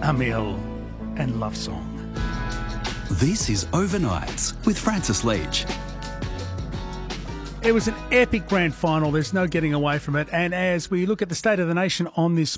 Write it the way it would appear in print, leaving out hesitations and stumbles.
Emil and Love Song. This is Overnights with Francis Leach. It was an epic grand final. There's no getting away from it. And as we look at the state of the nation on this